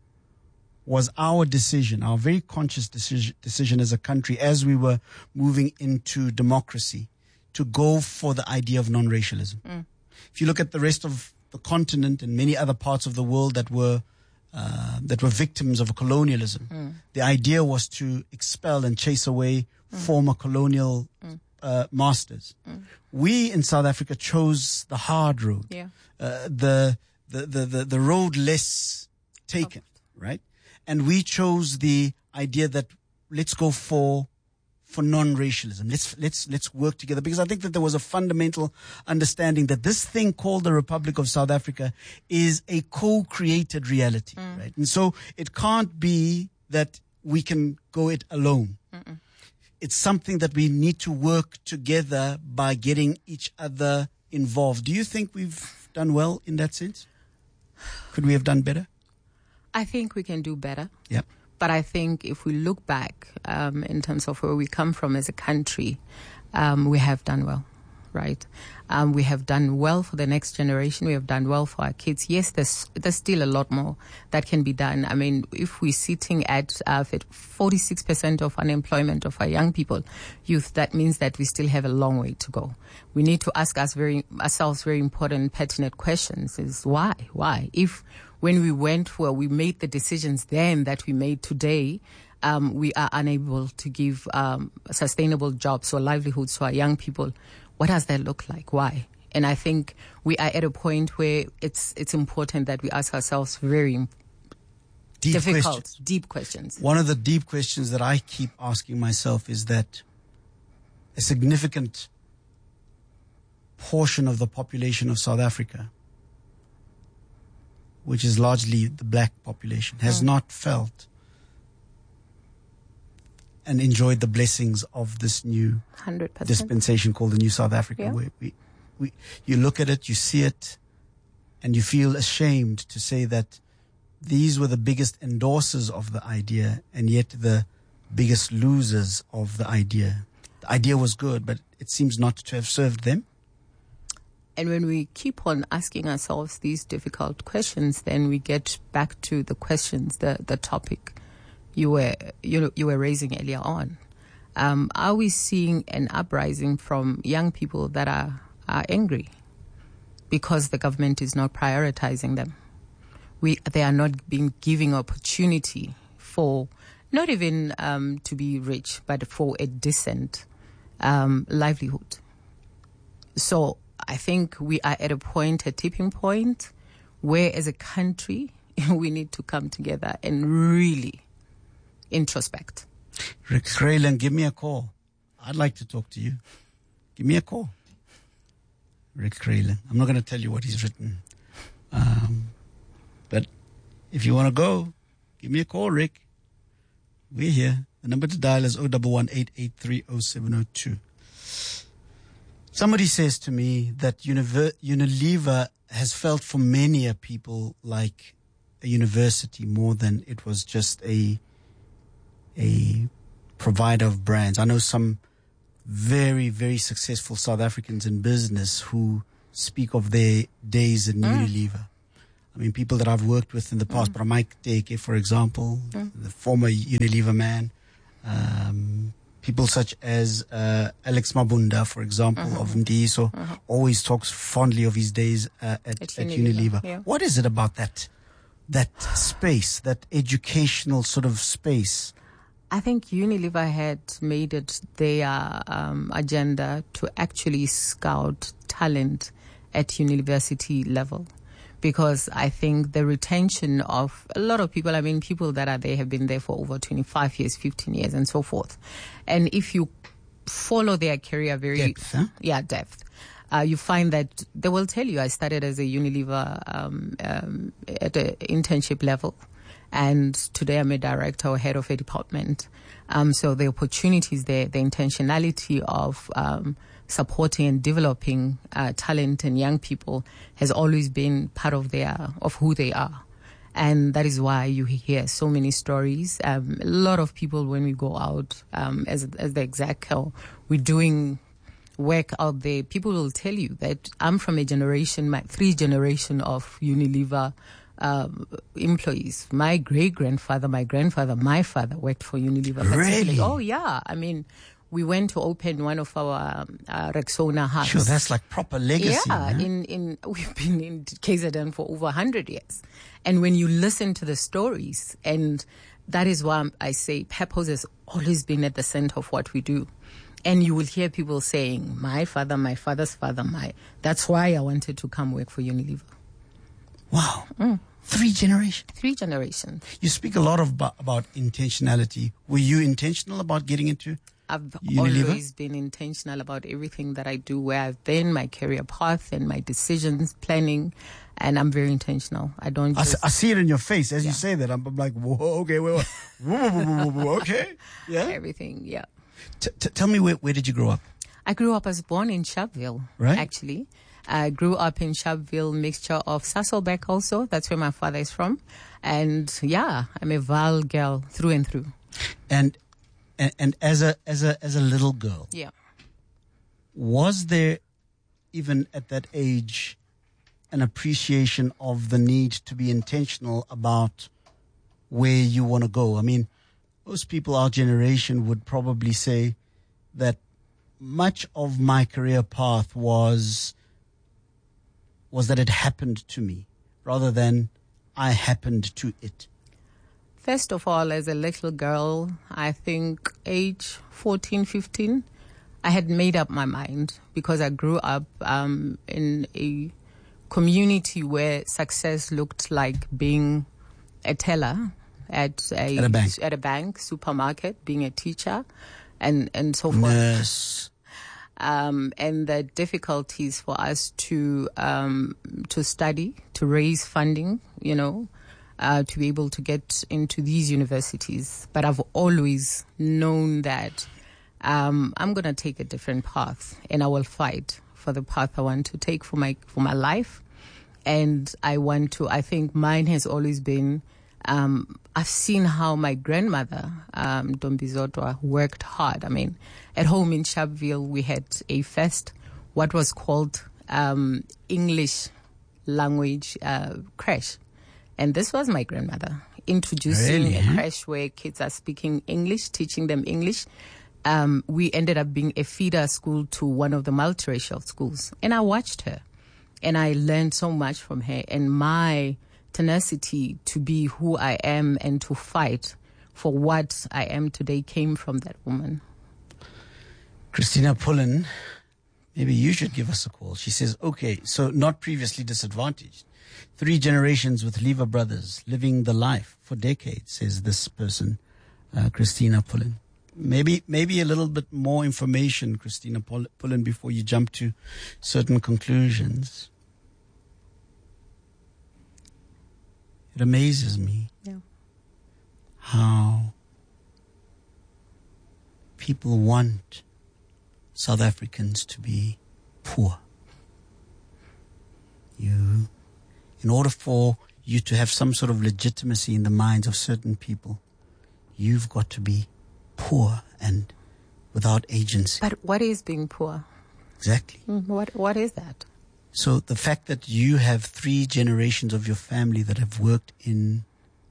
B: was our decision, our very conscious decision, decision as a country as we were moving into democracy to go for the idea of non-racialism.
V: Mm.
B: If you look at the rest of the continent and many other parts of the world that were uh, that were victims of colonialism,
V: Mm.
B: the idea was to expel and chase away
V: Mm.
B: former colonial
V: Mm.
B: uh, masters.
V: Mm.
B: We in South Africa chose the hard road,
V: Yeah.
B: uh, the, the the the the road less taken, right? And we chose the idea that let's go for for non-racialism. Let's let's let's work together, because I think that there was a fundamental understanding that this thing called the Republic of South Africa is a co-created reality,
V: Mm.
B: right? And so it can't be that we can go it alone.
V: Mm-mm.
B: It's something that we need to work together by getting each other involved. Do you think we've done well in that sense? Could we have done better?
V: I think we can do better.
B: Yep.
V: But I think if we look back um, in terms of where we come from as a country, um, we have done well, right? Um, we have done well for the next generation. We have done well for our kids. Yes, there's there's still a lot more that can be done. I mean, if we're sitting at uh, forty-six percent of unemployment of our young people, youth, that means that we still have a long way to go. We need to ask us very ourselves very important, pertinent questions: is why, why? If when we went where we made the decisions then that we made today, um, we are unable to give um, sustainable jobs or livelihoods to our young people. What does that look like? Why? And I think we are at a point where it's it's important that we ask ourselves very
B: Deep
V: difficult,
B: questions.
V: deep questions.
B: One of the deep questions that I keep asking myself is that a significant portion of the population of South Africa, which is largely the black population, has
V: Mm.
B: not felt and enjoyed the blessings of this new
V: one hundred percent.
B: dispensation called the New South Africa.
V: Yeah.
B: Where we, we, you look at it, you see it, and you feel ashamed to say that these were the biggest endorsers of the idea and yet the biggest losers of the idea. The idea was good, but it seems not to have served them.
V: And when we keep on asking ourselves these difficult questions, then we get back to the questions, the, the topic you were you you were raising earlier on. Um, are we seeing an uprising from young people that are, are angry because the government is not prioritizing them? We they are not being given opportunity for not even um, to be rich, but for a decent um, livelihood. So I think we are at a point, a tipping point, where as a country we need to come together and really introspect.
B: Rick Craylan, give me a call. I'd like to talk to you. Give me a call. Rick Craylan. I'm not going to tell you what he's written. Um, but if you want to go, give me a call, Rick. We're here. The number to dial is zero one one, eight eight three, zero seven zero two. Somebody says to me that Univer- Unilever has felt for many a people like a university more than it was just a a provider of brands. I know some very, very successful South Africans in business who speak of their days at mm. Unilever. I mean, people that I've worked with in the past, mm. Mike Teke, for example, mm. the former Unilever man, um, people such as uh, Alex Mabunda, for example, mm-hmm. of Ndiso, mm-hmm. always talks fondly of his days uh, at, at, at Unilever. Unilever. Yeah. What is it about that that space, that educational sort of space?
V: I think Unilever had made it their um, agenda to actually scout talent at university level, because I think the retention of a lot of people, I mean, people that are there have been there for over twenty-five years, fifteen years, and so forth. And if you follow their career very...
B: Depth, huh?
V: Yeah, depth. Uh, you find that they will tell you, I started as a Unilever um, um, at an internship level. And today I'm a director or head of a department. Um, so the opportunities there, the intentionality of um, supporting and developing uh, talent and young people has always been part of their of who they are. And that is why you hear so many stories. Um, a lot of people, when we go out um, as, as the executive, we're doing work out there, people will tell you that I'm from a generation, my three generation of Unilever Um, employees. My great-grandfather, my grandfather, my father worked for Unilever.
B: Really?
V: Oh, yeah. I mean, we went to open one of our um, uh, Rexona hubs.
B: Sure, that's like proper legacy.
V: Yeah,
B: man.
V: in, in we've been in K Z N for over one hundred years. And when you listen to the stories, and that is why I say purpose has always been at the center of what we do. And you will hear people saying, my father, my father's father, my... That's why I wanted to come work for Unilever.
B: Wow.
V: Mm.
B: Three generations.
V: Three generations.
B: You speak a lot of, about intentionality. Were you intentional about getting into
V: I've
B: Unilever?
V: always been intentional about everything that I do, where I've been, my career path and my decisions, planning, and I'm very intentional. I don't
B: I,
V: just...
B: s- I see it in your face as
V: Yeah.
B: you say that. I'm, I'm like, whoa, okay, wait, wait. Whoa, whoa, whoa, whoa, whoa, okay. Yeah.
V: Everything, yeah.
B: T- t- tell me, where, where did you grow up?
V: I grew up, I was born in Sharpeville,
B: Right.
V: actually. I grew up in Sharpeville, mixture of Sasolburg also. That's where my father is from. And yeah, I'm a Val girl through and through.
B: And, and and as a as a as a little girl,
V: Yeah.
B: was there even at that age an appreciation of the need to be intentional about where you want to go? I mean, most people our generation would probably say that much of my career path was was that it happened to me rather than I happened to it.
V: First of all, as a little girl, I think age fourteen, fifteen, I had made up my mind because I grew up um, in a community where success looked like being a teller at a,
B: At a bank.
V: at a bank, supermarket, being a teacher, and, and so forth.
B: Nurse.
V: Um, and the difficulties for us to um, to study, to raise funding, you know, uh, to be able to get into these universities. But I've always known that um, I'm going to take a different path, and I will fight for the path I want to take for my for my life. And I want to. I think mine has always been. Um, I've seen how my grandmother, um, Dombizotwa, worked hard. I mean, at home in Sharpeville, we had a first, what was called um, English language uh, crash. And this was my grandmother introducing
B: Really,
V: a
B: huh?
V: crash where kids are speaking English, teaching them English. Um, we ended up being a feeder school to one of the multiracial schools. And I watched her. And I learned so much from her. And my tenacity to be who I am and to fight for what I am today came from that woman.
B: Christina Pullen, maybe you should give us a call. She says, okay, so not previously disadvantaged. Three generations with Lever brothers, living the life for decades, says this person, uh, Christina Pullen. Maybe maybe a little bit more information, Christina Pull- Pullen, before you jump to certain conclusions. It amazes me
V: Yeah.
B: how people want South Africans to be poor. You, in order for you to have some sort of legitimacy in the minds of certain people, you've got to be poor and without agency.
V: But what is being poor?
B: Exactly.
V: Mm, What What is that?
B: So the fact that you have three generations of your family that have worked in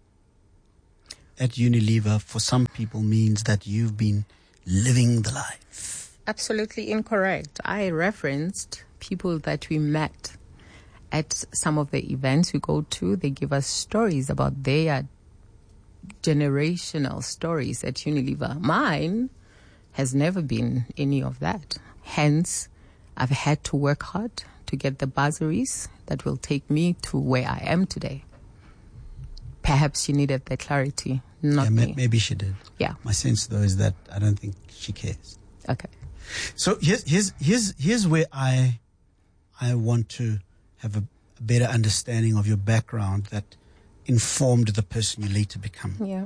B: at Unilever for some people means that you've been living the life.
V: Absolutely incorrect. I referenced people that we met at some of the events we go to. They give us stories about their generational stories at Unilever. Mine has never been any of that. Hence, I've had to work hard to get the bursaries that will take me to where I am today. Perhaps she needed the clarity, not
B: yeah,
V: me.
B: ma- maybe she did.
V: Yeah.
B: My sense, though, is that I don't think she cares.
V: Okay.
B: So here's here's here's here's where I I want to have a, a better understanding of your background that informed the person you later become.
V: Yeah.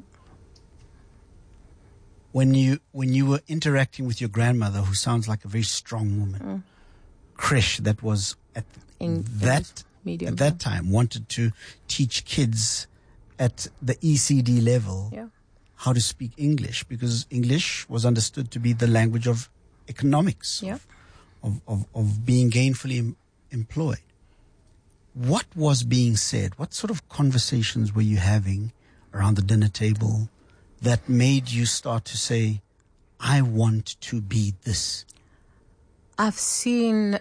B: When you when you were interacting with your grandmother, who sounds like a very strong woman,
V: Mm.
B: Krish, that was at
V: In-
B: that
V: medium,
B: at that time wanted to teach kids at the E C D level
V: Yeah.
B: how to speak English, because English was understood to be the language of economics,
V: Yeah.
B: of, of, of being gainfully em- employed. What was being said? What sort of conversations were you having around the dinner table that made you start to say, I want to be this?
V: I've seen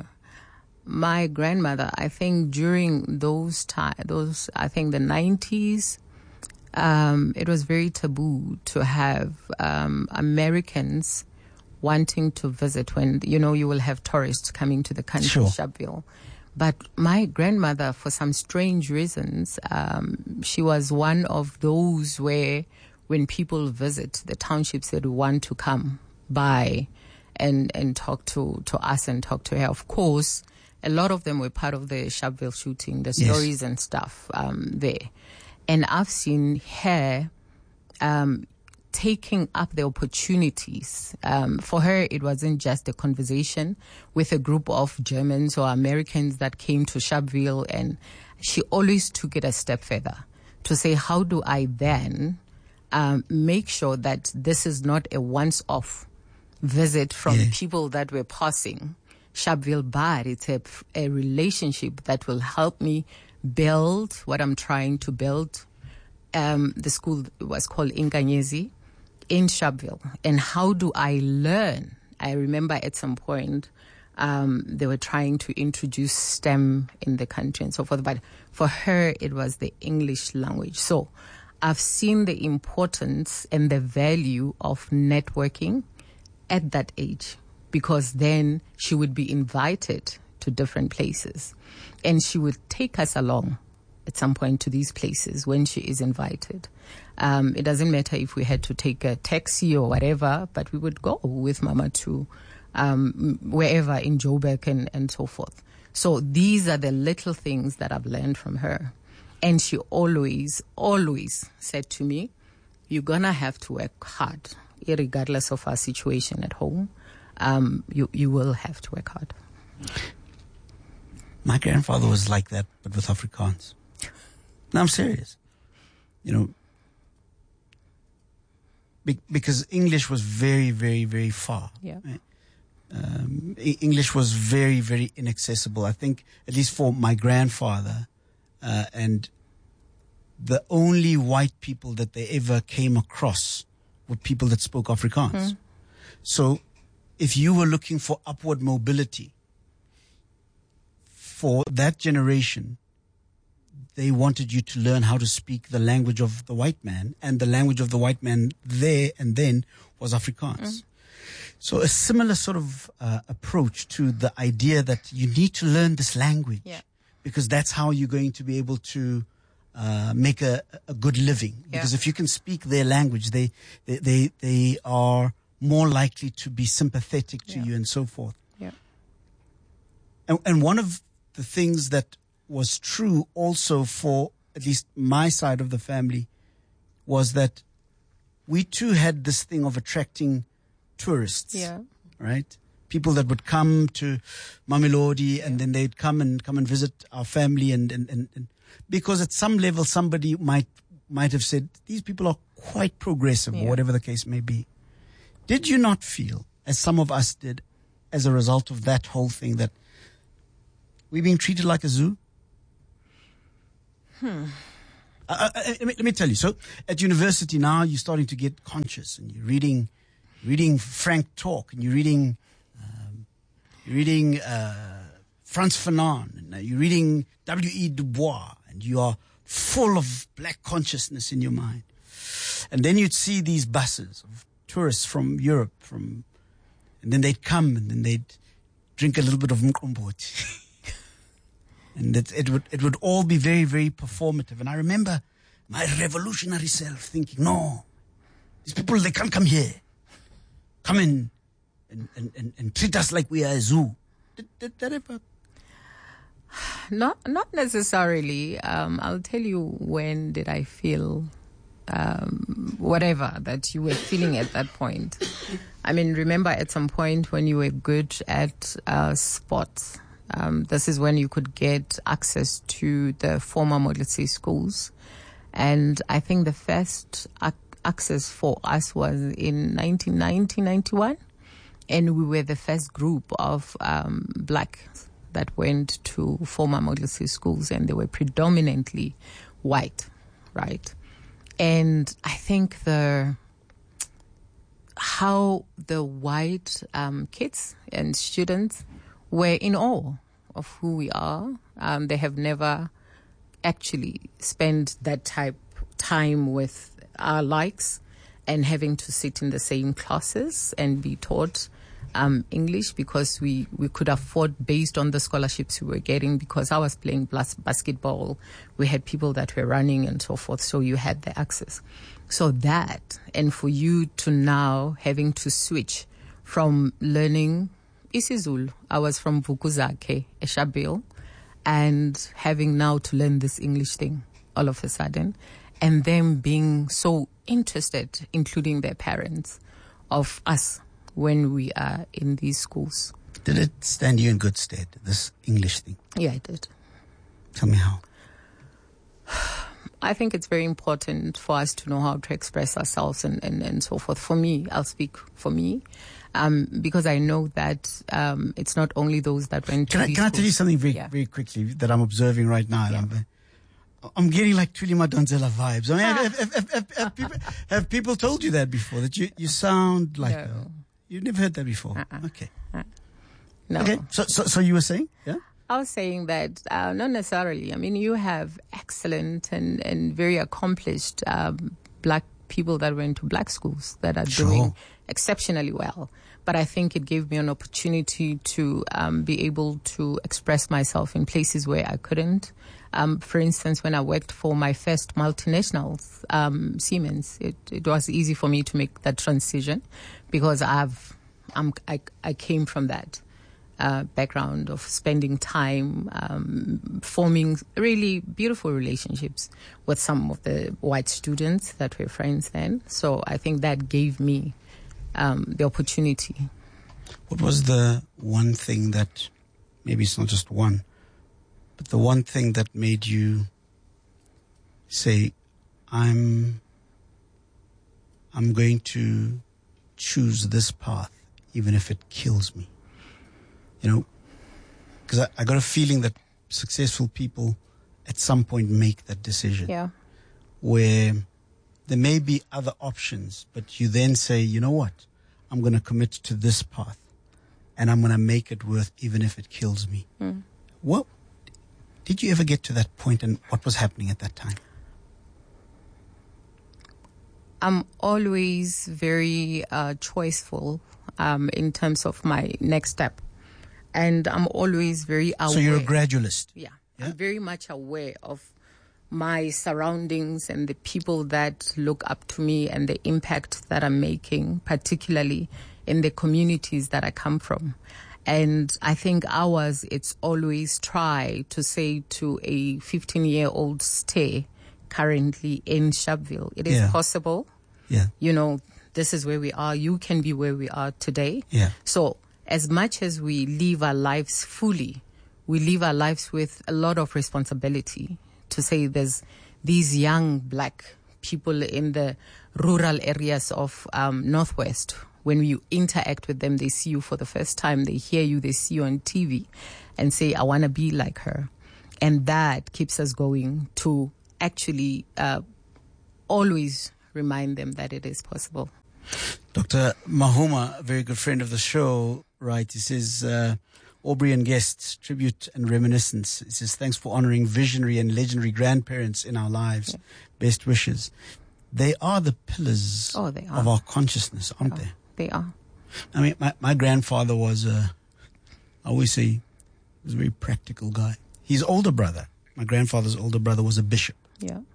V: my grandmother, I think during those time, those, I think the nineties, um, it was very taboo to have um, Americans wanting to visit when, you know, you will have tourists coming to the country,
B: Sure.
V: Sharpeville. But my grandmother, for some strange reasons, um, she was one of those where when people visit the townships, they would want to come by and, and talk to, to us and talk to her. Of course, a lot of them were part of the Sharpeville shooting, the
B: Yes.
V: stories and stuff um, there. And I've seen her um, taking up the opportunities. Um, for her, it wasn't just a conversation with a group of Germans or Americans that came to Sharpeville, and she always took it a step further to say, how do I then um, make sure that this is not a once-off visit from
B: Yeah.
V: people that were passing Sharpeville, but it's a, a relationship that will help me build what I'm trying to build. Um, the school was called Inkanyezi in Sharpeville. And how do I learn? I remember at some point um, they were trying to introduce STEM in the country and so forth. But for her, it was the English language. So I've seen the importance and the value of networking at that age, because then she would be invited to different places and she would take us along at some point to these places when she is invited. Um, it doesn't matter if we had to take a taxi or whatever, but we would go with Mama to um, wherever in Joburg and, and so forth. So these are the little things that I've learned from her. And she always, always said to me, you're going to have to work hard, regardless of our situation at home. Um, you, you will have to work hard.
B: My grandfather was like that, but with Afrikaans. No, I'm serious. You know, be, because English was very, very, very far.
V: Yeah.
B: Right? Um, E- English was very, very inaccessible. I think, at least for my grandfather, uh, and the only white people that they ever came across were people that spoke Afrikaans.
V: Mm.
B: So, if you were looking for upward mobility for that generation, they wanted you to learn how to speak the language of the white man, and the language of the white man there and then was Afrikaans.
V: Mm.
B: So a similar sort of uh, approach to the idea that you need to learn this language,
V: Yeah.
B: because that's how you're going to be able to uh, make a, a good living.
V: Yeah.
B: Because if you can speak their language, they they they, they are more likely to be sympathetic to
V: Yeah.
B: you and so forth.
V: Yeah.
B: And, and one of the things that was true also for at least my side of the family was that we too had this thing of attracting tourists,
V: Yeah.
B: right? people that would come to Mamelodi, and then they'd come and come and visit our family, and, and, and, and because at some level somebody might might have said, these people are quite progressive,
V: Yeah.
B: or whatever the case may be. Did you not feel, as some of us did, as a result of that whole thing, that we're being treated like a zoo?
V: Hmm.
B: Uh, uh, let, me, let me tell you. So at university now, you're starting to get conscious, and you're reading, reading Frank Talk, and you're reading, um, you're reading uh, Frantz Fanon, and uh, you're reading W E Du Bois, and you are full of black consciousness in your mind. And then you'd see these buses of tourists from Europe, from, and then they'd come, and then they'd drink a little bit of mqombothi. And it, it would it would all be very, very performative. And I remember my revolutionary self thinking, no, these people, they can't come here. Come in and, and, and, and treat us like we are a zoo. Did, did that ever?
V: Not not necessarily. Um, I'll tell you when did I feel um, whatever that you were feeling at that point. I mean, remember at some point when you were good at uh, sports, um, this is when you could get access to the former Model C schools. And I think the first ac- access for us was in nineteen ninety, ninety-one. And we were the first group of um, black that went to former Model C schools, and they were predominantly white, right? And I think the how the white um, kids and students were in awe of who we are. Um, they have never actually spent that type time with our likes and having to sit in the same classes and be taught Um, English, because we, we could afford based on the scholarships we were getting, because I was playing blas- basketball. We had people that were running and so forth, so you had the access. So that, and for you to now having to switch from learning isiZulu, I was from Vukuzake, Eshabelle, and having now to learn this English thing all of a sudden, and them being so interested, including their parents, of us when we are in these schools.
B: Did it stand you in good stead, this English thing?
V: Yeah, it did.
B: Tell me how.
V: I think it's very important for us to know how to express ourselves and, and, and so forth. For me, I'll speak for me, um, because I know that um, it's not only those that went to
B: Can I,
V: these
B: can I tell you
V: schools.
B: something very,
V: Yeah.
B: very quickly that I'm observing right now?
V: Yeah.
B: I'm, I'm getting like Thuli Madonsela vibes. I mean, have, have, have, have, have, people, have people told you that before? That you, you sound like...
V: No.
B: A, you've never heard that before?
V: Uh-uh.
B: Okay.
V: Uh, no.
B: Okay. So, so, so you were saying? Yeah?
V: I was saying that uh, not necessarily. I mean, you have excellent and, and very accomplished um, black people that went to black schools that are
B: Sure.
V: doing exceptionally well. But I think it gave me an opportunity to um, be able to express myself in places where I couldn't. Um, for instance, when I worked for my first multinationals, um, Siemens, it, it was easy for me to make that transition because I've, I'm, I, I came from that uh, background of spending time um, forming really beautiful relationships with some of the white students that were friends then. So I think that gave me um, the opportunity.
B: What was the one thing that, maybe it's not just one, but the one thing that made you say, I'm, I'm going to choose this path, even if it kills me? You know, because I, I got a feeling that successful people at some point make that decision.
V: Yeah.
B: Where there may be other options, but you then say, you know what? I'm going to commit to this path, and I'm going to make it worth even if it kills me.
V: Mm.
B: What did you ever get to that point, and what was happening at that time?
V: I'm always very uh, choiceful um, in terms of my next step. And I'm always very aware.
B: So you're a gradualist?
V: Yeah. yeah. I'm very much aware of my surroundings and the people that look up to me and the impact that I'm making, particularly in the communities that I come from. And I think ours, it's always try to say to a fifteen-year-old stay currently in Sharpeville, it is
B: Yeah.
V: possible.
B: Yeah.
V: You know, this is where we are. You can be where we are today.
B: Yeah.
V: So as much as we live our lives fully, we live our lives with a lot of responsibility to say there's these young black people in the rural areas of um, Northwest. When you interact with them, they see you for the first time, they hear you, they see you on T V and say, I want to be like her. And that keeps us going to actually uh, always remind them that it is possible.
B: Doctor Mahuma, a very good friend of the show, right? He says, uh, Aubrey and guests, tribute and reminiscence. He says, thanks for honoring visionary and legendary grandparents in our lives. Yeah. Best wishes. They are the pillars
V: oh, they are.
B: of our consciousness, aren't they?
V: They are.
B: I mean, my, my grandfather was, a, I always say, he was a very practical guy. His older brother, my grandfather's older brother, was a bishop.
V: Yeah.